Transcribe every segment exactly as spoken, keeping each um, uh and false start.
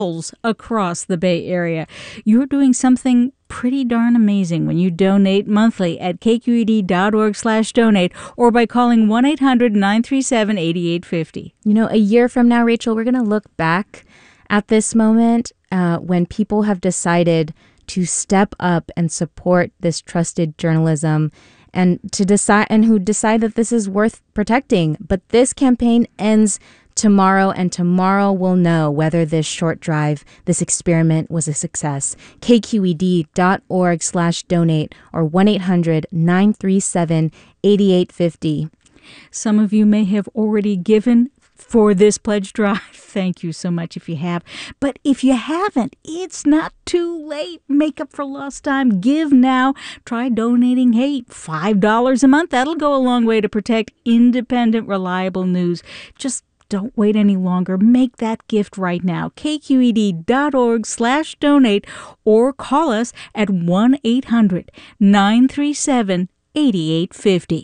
across the Bay Area. You're doing something pretty darn amazing when you donate monthly at kqed.org slash donate or by calling one eight hundred nine three seven eight eight five zero. You know, a year from now, Rachel, we're going to look back at this moment uh, when people have decided to step up and support this trusted journalism and to decide and who decide that this is worth protecting. But this campaign ends tomorrow, and tomorrow we'll know whether this short drive, this experiment, was a success. kqed.org slash donate or one eight hundred nine three seven eight eight five zero. Some of you may have already given for this pledge drive. Thank you so much if you have. But if you haven't, it's not too late. Make up for lost time. Give now. Try donating, hey, five dollars a month. That'll go a long way to protect independent, reliable news. Just don't wait any longer. Make that gift right now. kqed.org slash donate or call us at one eight hundred nine three seven eight eight five zero.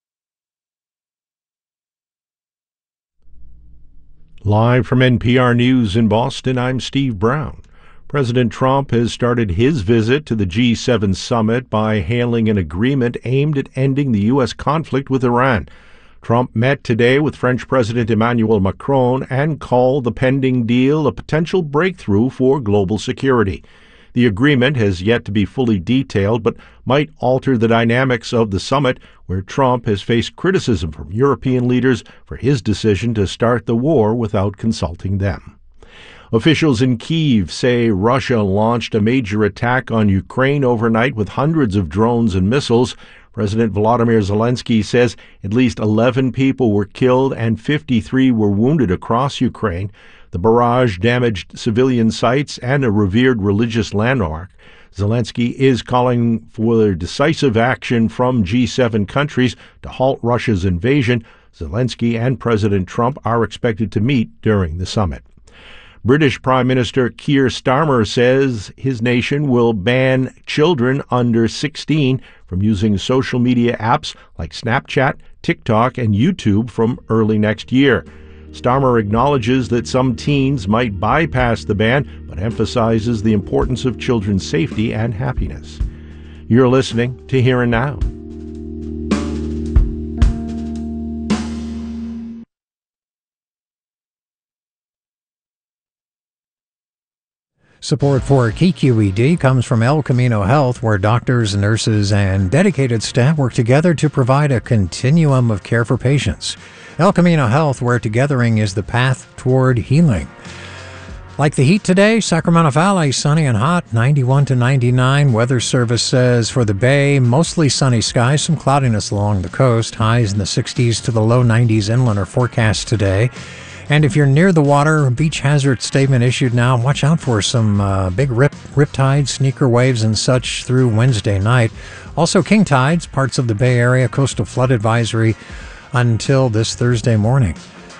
Live from N P R News in Boston, I'm Steve Brown. President Trump has started his visit to the G seven summit by hailing an agreement aimed at ending the U S conflict with Iran. Trump met today with French President Emmanuel Macron and called the pending deal a potential breakthrough for global security. The agreement has yet to be fully detailed, but might alter the dynamics of the summit, where Trump has faced criticism from European leaders for his decision to start the war without consulting them. Officials in Kyiv say Russia launched a major attack on Ukraine overnight with hundreds of drones and missiles. President Volodymyr Zelensky says at least eleven people were killed and fifty-three were wounded across Ukraine. The barrage damaged civilian sites and a revered religious landmark. Zelensky is calling for decisive action from G seven countries to halt Russia's invasion. Zelensky and President Trump are expected to meet during the summit. British Prime Minister Keir Starmer says his nation will ban children under sixteen from using social media apps like Snapchat, TikTok, and YouTube from early next year. Starmer acknowledges that some teens might bypass the ban, but emphasizes the importance of children's safety and happiness. You're listening to Here and Now. Support for K Q E D comes from El Camino Health, where doctors, nurses, and dedicated staff work together to provide a continuum of care for patients. El Camino Health, where togethering is the path toward healing. Like the heat today, Sacramento Valley, sunny and hot, ninety-one to ninety-nine. Weather Service says for the Bay, mostly sunny skies, some cloudiness along the coast. Highs in the sixties to the low nineties inland are forecast today. And if you're near the water, a beach hazard statement issued now. Watch out for some uh, big rip, rip tides, sneaker waves, and such through Wednesday night. Also king tides, parts of the Bay Area, coastal flood advisory until this Thursday morning.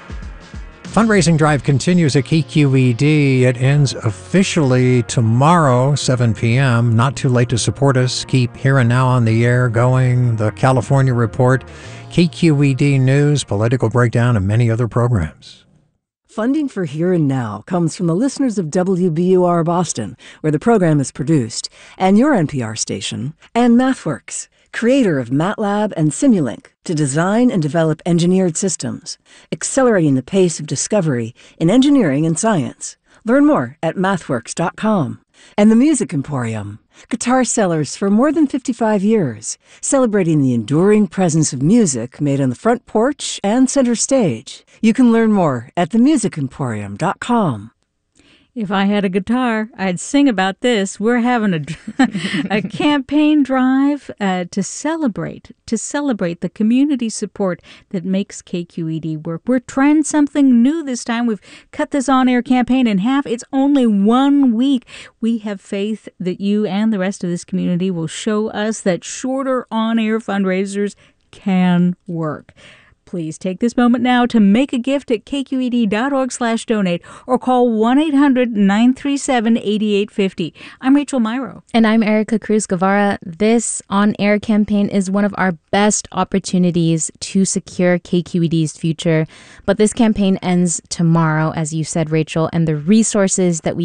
Fundraising drive continues at K Q E D. It ends officially tomorrow, seven p.m. Not too late to support us. Keep Here and Now on the air going. The California Report, K Q E D News, Political Breakdown, and many other programs. Funding for Here and Now comes from the listeners of W B U R Boston, where the program is produced, and your N P R station, and MathWorks, creator of MATLAB and Simulink, to design and develop engineered systems, accelerating the pace of discovery in engineering and science. Learn more at mathworks dot com. And the Music Emporium, guitar sellers for more than fifty-five years, celebrating the enduring presence of music made on the front porch and center stage. You can learn more at the music emporium dot com. If I had a guitar, I'd sing about this. We're having a, a campaign drive uh, to celebrate, to celebrate the community support that makes K Q E D work. We're trying something new this time. We've cut this on-air campaign in half. It's only one week. We have faith that you and the rest of this community will show us that shorter on-air fundraisers can work. Please take this moment now to make a gift at kqed.org slash donate or call one eight hundred nine three seven eight eight five zero. I'm Rachel Myrow. And I'm Erica Cruz Guevara. This on-air campaign is one of our best opportunities to secure K Q E D's future. But this campaign ends tomorrow, as you said, Rachel, and the resources that we